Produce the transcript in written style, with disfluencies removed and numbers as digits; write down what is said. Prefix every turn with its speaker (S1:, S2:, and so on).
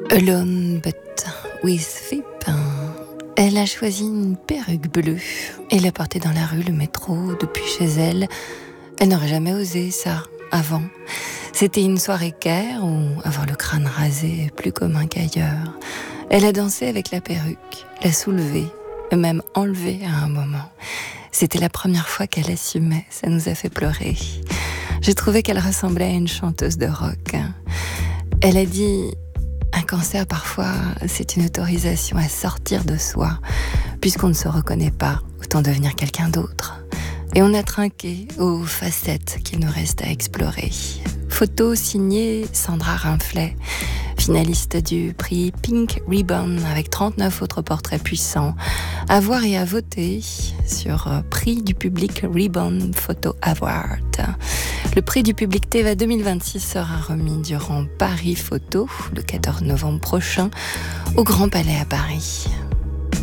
S1: Alone but with Veep. Elle a choisi une perruque bleue et l'a portée dans la rue, le métro, depuis chez elle. Elle n'aurait jamais osé ça avant. C'était une soirée Caire où avoir le crâne rasé est plus commun qu'ailleurs. Elle a dansé avec la perruque, l'a soulevée, et même enlevée à un moment. C'était la première fois qu'elle assumait, ça nous a fait pleurer. J'ai trouvé qu'elle ressemblait à une chanteuse de rock. Elle a dit: un cancer, parfois, c'est une autorisation à sortir de soi. Puisqu'on ne se reconnaît pas, autant devenir quelqu'un d'autre. Et on a trinqué aux facettes qu'il nous reste à explorer. Photo signée Sandra Rinflet, finaliste du prix Pink Ribbon avec 39 autres portraits puissants. À voir et à voter sur prix du public Ribbon Photo Award. Le prix du public Teva 2026 sera remis durant Paris Photo le 14 novembre prochain au Grand Palais à Paris.